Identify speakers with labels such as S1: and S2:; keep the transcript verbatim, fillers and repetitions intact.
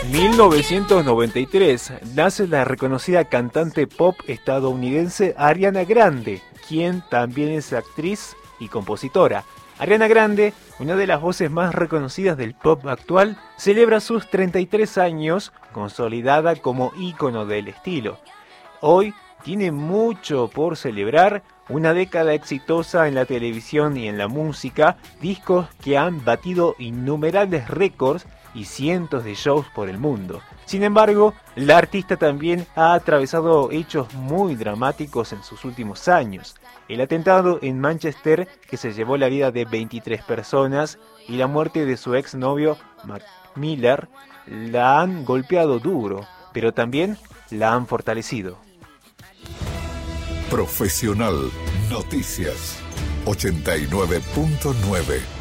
S1: mil novecientos noventa y tres nace la reconocida cantante pop estadounidense Ariana Grande, quien también es actriz y compositora. Ariana Grande, una de las voces más reconocidas del pop actual, celebra sus treinta y tres años, consolidada como ícono del estilo. Hoy tiene mucho por celebrar, una década exitosa en la televisión y en la música, discos que han batido innumerables récords y cientos de shows por el mundo. Sin embargo, la artista también ha atravesado hechos muy dramáticos en sus últimos años. El atentado en Manchester, que se llevó la vida de veintitrés personas, y la muerte de su exnovio Mac Miller, la han golpeado duro, pero también la han fortalecido.
S2: Profesional Noticias ochenta y nueve punto nueve